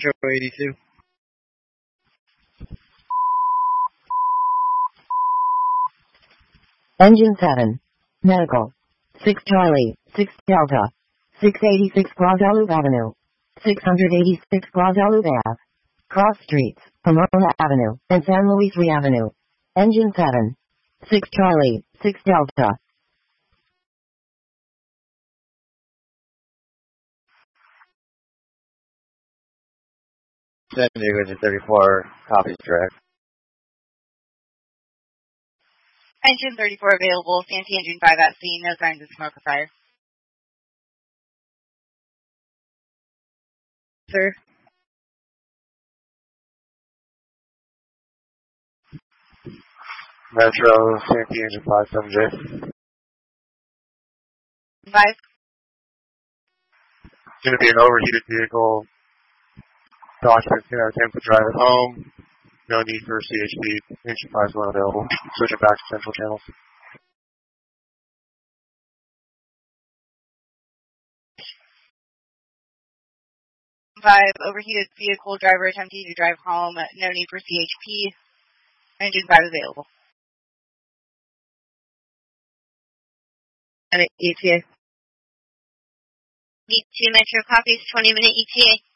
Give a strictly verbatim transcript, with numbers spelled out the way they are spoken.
Metro eighty-two. Engine seven. Medical. six Charlie, six Delta. six eighty-six Guadalupe Avenue. six eighty-six Guadalupe Ave. Cross Streets, Pomona Avenue, and San Luis Rey Avenue. Engine seven. six Charlie, six Delta. San Diego Engine thirty-four, copies direct. Engine thirty-four available. Fancy Engine five at scene. No signs of smoke or fire. Sir. Metro, Fancy Engine five seven J. Five. It's going to be an overheated vehicle. The occupant's going to attempt to drive it home. No need for C H P. Engine five is not available. Switching back to central channels. Five, overheated vehicle driver attempting to drive home. No need for C H P. Engine five available. E T A. E two Metro copies, twenty minute E T A.